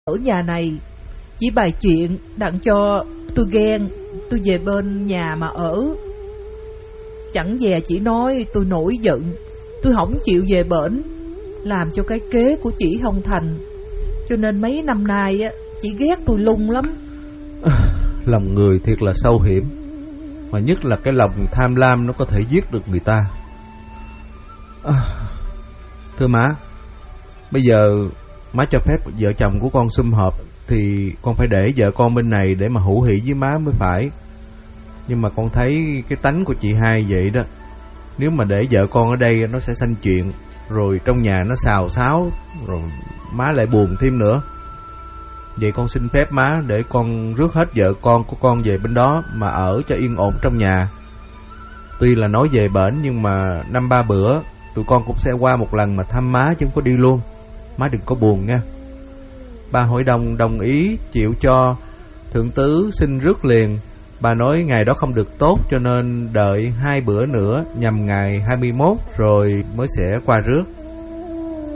ở nhà này chỉ bày chuyện đặng cho tôi ghen, tôi về bên nhà mà ở. Chẳng dè chỉ nói tôi nổi giận, tôi không chịu về bển, làm cho cái kế của chị không thành. Cho nên mấy năm nay á, chị ghét tôi lung lắm. Lòng người thiệt là sâu hiểm, mà nhất là cái lòng tham lam nó có thể giết được người ta. Thưa má, bây giờ má cho phép vợ chồng của con sum họp thì con phải để vợ con bên này để mà hữu hỉ với má mới phải. Nhưng mà con thấy cái tánh của chị hai vậy đó, nếu mà để vợ con ở đây nó sẽ sanh chuyện, rồi trong nhà nó xào xáo, rồi má lại buồn thêm nữa. Vậy con xin phép má để con rước hết vợ con của con về bên đó mà ở cho yên ổn trong nhà. Tuy là nói về bển nhưng mà 5-3 bữa tụi con cũng sẽ qua một lần mà thăm má chứ không có đi luôn. Má đừng có buồn nha. Ba Hội đồng đồng ý chịu cho thượng tứ xin rước liền. Bà nói ngày đó không được tốt cho nên đợi 2 bữa nữa nhằm ngày 21 rồi mới sẽ qua rước.